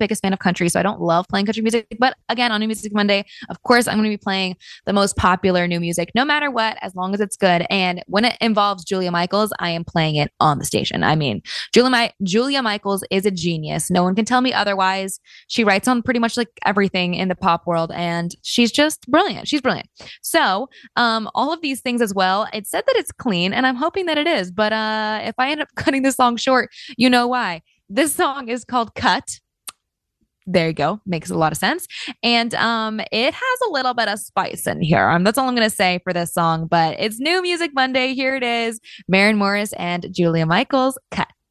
biggest fan of country, so I don't love playing country music. But again, on New Music Monday, of course, I'm going to be playing the most popular new music, no matter what, as long as it's good. And when it involves Julia Michaels, I am playing it on the station. I mean, Julia Michaels is a genius. No one can tell me otherwise. She writes on pretty much like everything in the pop world, and she's just brilliant. She's brilliant. So, all of these things as well. It said that it's clean, and I'm hoping that it is. But if I end up cutting this song short, you know why. This song is called Cut. There you go. Makes a lot of sense. And it has a little bit of spice in here. That's all I'm going to say for this song, but it's New Music Monday. Here it is. Maren Morris and Julia Michaels, Cut.